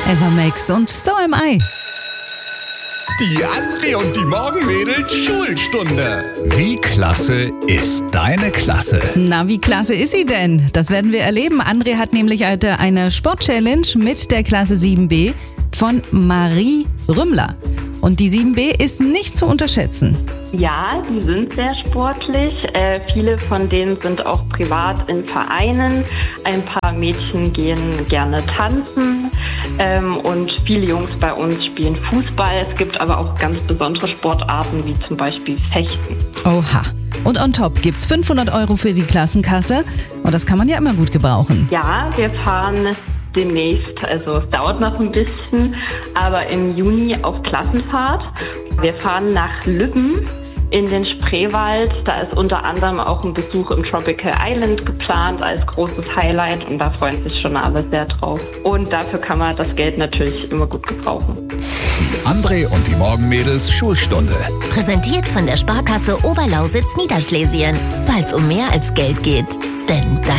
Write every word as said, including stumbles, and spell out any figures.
Evermax und So Am I. Die André und die Morgenmädels Schulstunde. Wie klasse ist deine Klasse? Na, wie klasse ist sie denn? Das werden wir erleben. André hat nämlich heute eine Sport-Challenge mit der Klasse sieben b von Marie Rümmler. Und die sieben b ist nicht zu unterschätzen. Ja, die sind sehr sportlich. Äh, viele von denen sind auch privat in Vereinen. Ein paar Mädchen gehen gerne tanzen. Ähm, und viele Jungs bei uns spielen Fußball. Es gibt aber auch ganz besondere Sportarten, wie zum Beispiel Fechten. Oha. Und on top gibt's fünfhundert Euro für die Klassenkasse. Und das kann man ja immer gut gebrauchen. Ja, wir fahren demnächst, also es dauert noch ein bisschen, aber im Juni auf Klassenfahrt. Wir fahren nach Lübben in den Spreewald. Da ist unter anderem auch ein Besuch im Tropical Island geplant als großes Highlight und da freuen sich schon alle sehr drauf. Und dafür kann man das Geld natürlich immer gut gebrauchen. Die André und die Morgenmädels Schulstunde. Präsentiert von der Sparkasse Oberlausitz Niederschlesien, weil es um mehr als Geld geht. Denn